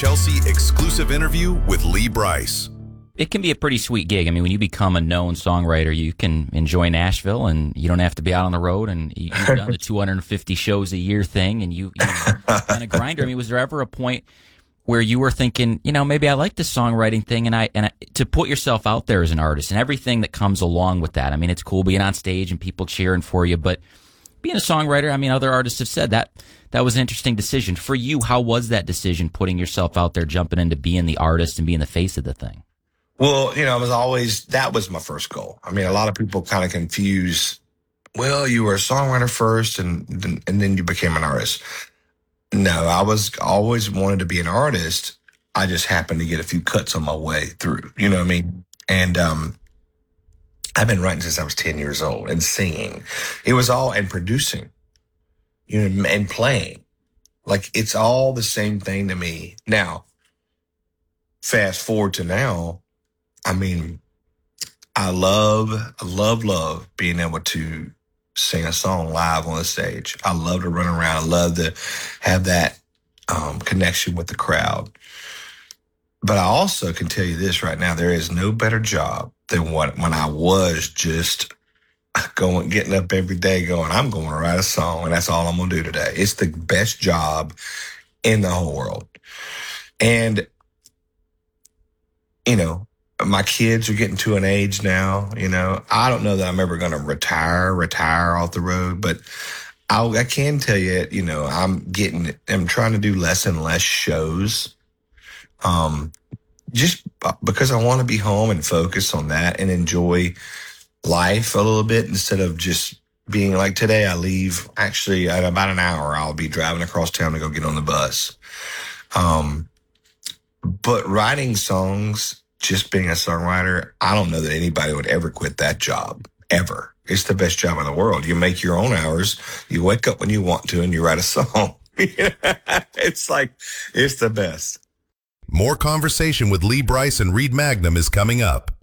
Chelsea exclusive interview with Lee Brice. It can be a pretty sweet gig. I mean, when you become a known songwriter, you can enjoy Nashville and you don't have to be out on the road, and you've done the 250 shows a year thing, and you kind of grinder. I mean, was there ever a point where you were thinking, maybe I like this songwriting thing, and I to put yourself out there as an artist and everything that comes along with that? I mean, it's cool being on stage and people cheering for you, but being a songwriter, I mean, other artists have said that was an interesting decision. For you, how was that decision, putting yourself out there, jumping into being the artist and being the face of the thing? Well, that was my first goal. I mean, a lot of people kind of confuse, well, you were a songwriter first and then you became an artist. No, I was always wanted to be an artist. I just happened to get a few cuts on my way through, you know what I mean? And, I've been writing since I was 10 years old and singing. It was all, and producing, and playing. Like, it's all the same thing to me. Now, fast forward to now, I mean, I love being able to sing a song live on the stage. I love to run around. I love to have that connection with the crowd. But I also can tell you this right now, there is no better job than when I was just getting up every day going, I'm going to write a song and that's all I'm going to do today. It's the best job in the whole world. And, my kids are getting to an age now, I don't know that I'm ever going to retire off the road, but I can tell you, I'm trying to do less and less shows. Just because I want to be home and focus on that and enjoy life a little bit instead of just being like today. I leave actually at about an hour. I'll be driving across town to go get on the bus. But writing songs, just being a songwriter, I don't know that anybody would ever quit that job, ever. It's the best job in the world. You make your own hours. You wake up when you want to and you write a song. It's the best. More conversation with Lee Brice and Reed Magnum is coming up.